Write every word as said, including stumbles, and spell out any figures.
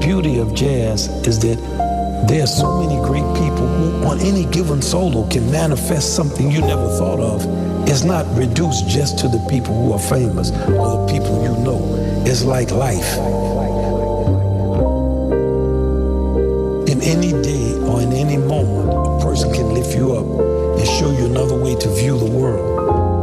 beauty of jazz is that there are so many great people who on any given solo can manifest something you never thought of. It's not reduced just to the people who are famous or the people you know. It's like life. In any day or in any moment, a person can lift you up and show you another way to view the world.